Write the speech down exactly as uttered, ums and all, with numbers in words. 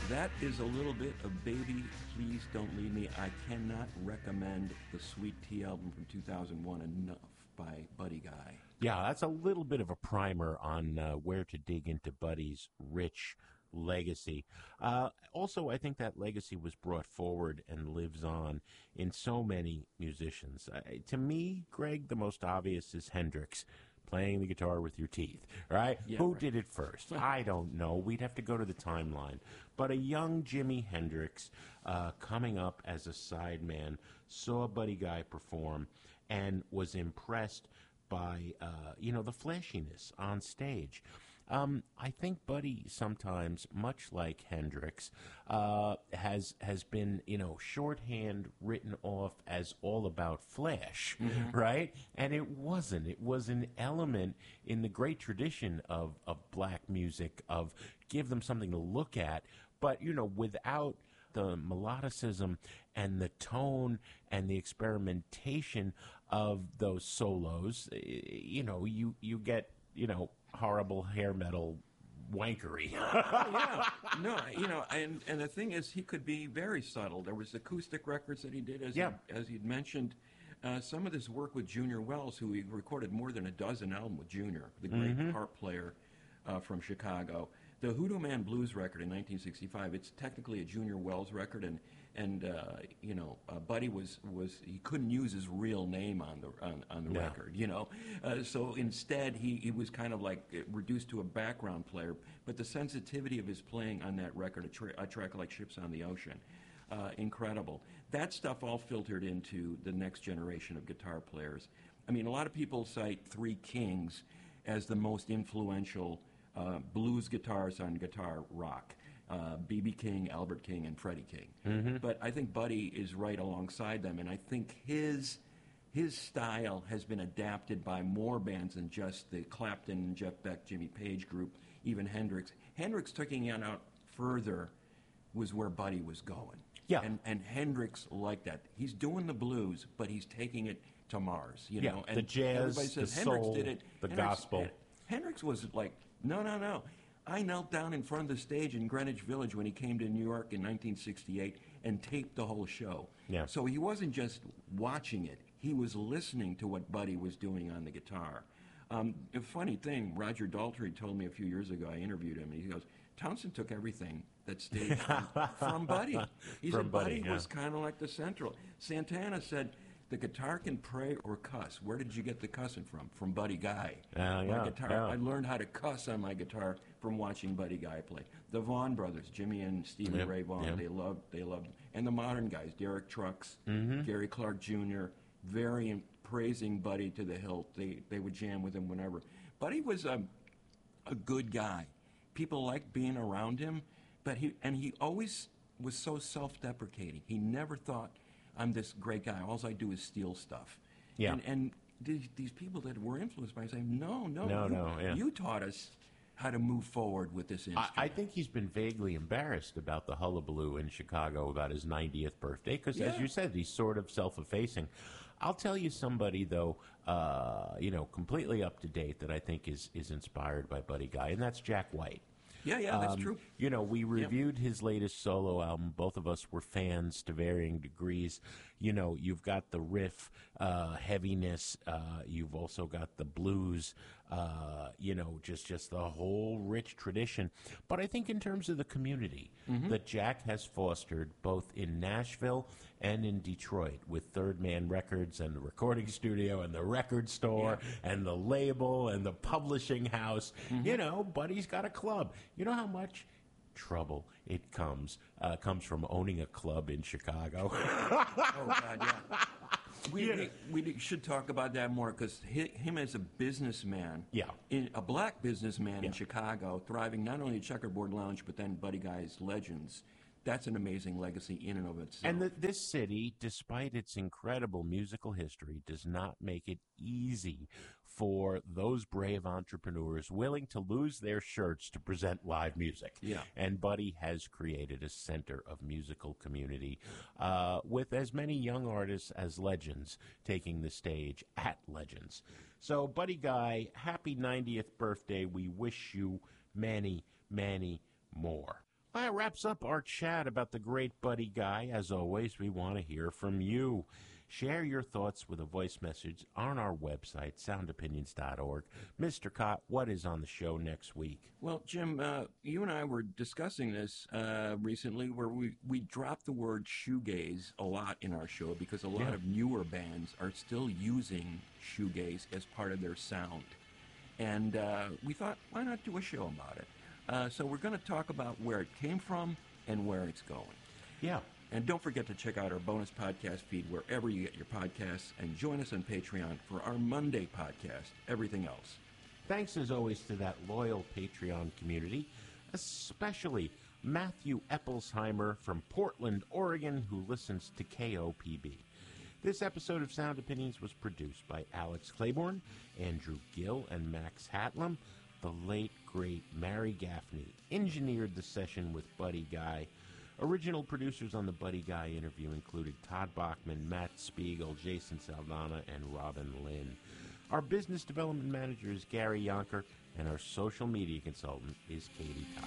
That is a little bit of Baby, Please Don't Leave Me. I cannot recommend the Sweet Tea album from two thousand one enough by Buddy Guy. Yeah, that's a little bit of a primer on uh, where to dig into Buddy's rich legacy. Uh, also, I think that legacy was brought forward and lives on in so many musicians. Uh, to me, Greg, the most obvious is Hendrix. Playing the guitar with your teeth, right? Yeah, Who right. did it first? I don't know. We'd have to go to the timeline. But a young Jimi Hendrix uh, coming up as a sideman saw Buddy Guy perform and was impressed by, uh, you know, the flashiness on stage. Um, I think Buddy sometimes, much like Hendrix, uh, has has been, you know, shorthand written off as all about flash, mm-hmm. right? And it wasn't. It was an element in the great tradition of, of black music, of give them something to look at, but, you know, without the melodicism and the tone and the experimentation of those solos, you know, you, you get, you know, horrible hair metal wankery. Oh, yeah. No, you know, and, and the thing is, he could be very subtle. There was acoustic records that he did, as, yeah. he, as he'd mentioned. Uh, some of this work with Junior Wells, who he recorded more than a dozen albums with Junior, the great mm-hmm. harp player uh, from Chicago. The Hoodoo Man Blues record in nineteen sixty-five, it's technically a Junior Wells record, and and uh, you know, uh, Buddy was was he couldn't use his real name on the on, on the yeah. record, you know, uh, so instead he, he was kind of like reduced to a background player. But the sensitivity of his playing on that record, a, tra- a track like Ships on the Ocean, uh, incredible. That stuff all filtered into the next generation of guitar players. I mean, a lot of people cite Three Kings as the most influential Uh, blues guitarists on guitar rock, uh, B B King, Albert King, and Freddie King. Mm-hmm. But I think Buddy is right alongside them, and I think his his style has been adapted by more bands than just the Clapton, Jeff Beck, Jimmy Page group, even Hendrix. Hendrix taking it out further was where Buddy was going. Yeah. And, and Hendrix liked that. He's doing the blues, but he's taking it to Mars. You yeah, know? And the jazz, everybody says the Hendrix soul, did it. the Hendrix, gospel. Hendrix was like, no, no, no. I knelt down in front of the stage in Greenwich Village when he came to New York in nineteen sixty-eight and taped the whole show. Yeah. So he wasn't just watching it. He was listening to what Buddy was doing on the guitar. Um, a funny thing, Roger Daltrey told me a few years ago, I interviewed him, and he goes, Townsend took everything that stayed from, from Buddy. He from said Buddy, Buddy yeah. was kind of like the central. Santana said, the guitar can pray or cuss. Where did you get the cussing from? From Buddy Guy. Uh, my yeah, guitar. yeah. I learned how to cuss on my guitar from watching Buddy Guy play. The Vaughan brothers, Jimmy and Stevie Yep, Ray Vaughan, yep. they loved, they loved, and the modern guys, Derek Trucks, Mm-hmm. Gary Clark Junior, very in- praising Buddy to the hilt. They they would jam with him whenever. Buddy was a a good guy. People liked being around him, but he and he always was so self-deprecating. He never thought, I'm this great guy. All I do is steal stuff. Yeah. And, and these, these people that were influenced by him say, no, no, No, you, no, yeah. you taught us how to move forward with this instrument. I, I think he's been vaguely embarrassed about the hullabaloo in Chicago about his ninetieth birthday because, Yeah. as you said, he's sort of self-effacing. I'll tell you somebody, though, uh, you know, completely up to date that I think is, is inspired by Buddy Guy, and that's Jack White. Yeah, yeah, that's Um, true. You know, we reviewed his latest solo album. Both of us were fans to varying degrees. You know, you've got the riff uh, heaviness. Uh, you've also got the blues. Uh, you know, just just the whole rich tradition. But I think in terms of the community Mm-hmm. that Jack has fostered, both in Nashville and in Detroit, with Third Man Records and the recording studio and the record store Yeah. and the label and the publishing house, Mm-hmm. you know, Buddy's got a club. You know how much trouble it comes uh, comes from owning a club in Chicago? Oh, God, yeah. We, Yeah. we, we should talk about that more because him as a businessman, Yeah. in, a black businessman Yeah. in Chicago, thriving not only at Checkerboard Lounge, but then Buddy Guy's Legends, that's an amazing legacy in and of itself. And the, this city, despite its incredible musical history, does not make it easy for those brave entrepreneurs willing to lose their shirts to present live music. Yeah. And Buddy has created a center of musical community uh, with as many young artists as Legends taking the stage at Legends. So, Buddy Guy, happy ninetieth birthday. We wish you many, many more. Well, that wraps up our chat about the great Buddy Guy. As always, we want to hear from you. Share your thoughts with a voice message on our website, sound opinions dot org. Mister Cott, what is on the show next week? Well, Jim, uh, you and I were discussing this uh, recently where we, we dropped the word shoegaze a lot in our show because a lot Yeah. of newer bands are still using shoegaze as part of their sound. And uh, we thought, why not do a show about it? Uh, so we're going to talk about where it came from and where it's going. Yeah. And don't forget to check out our bonus podcast feed wherever you get your podcasts and join us on Patreon for our Monday podcast, Everything Else. Thanks as always to that loyal Patreon community, especially Matthew Eppelsheimer from Portland, Oregon, who listens to K O P B. This episode of Sound Opinions was produced by Alex Claiborne, Andrew Gill, and Max Hatlam. The late, great Mary Gaffney engineered the session with Buddy Guy. Original producers on the Buddy Guy interview included Todd Bachman, Matt Spiegel, Jason Saldana, and Robin Lynn. Our business development manager is Gary Yonker, and our social media consultant is Katie Todd.